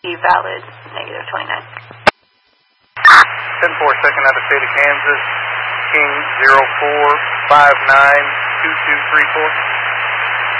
be valid negative 29. 10-4, second out of state of Kansas, King 04592234.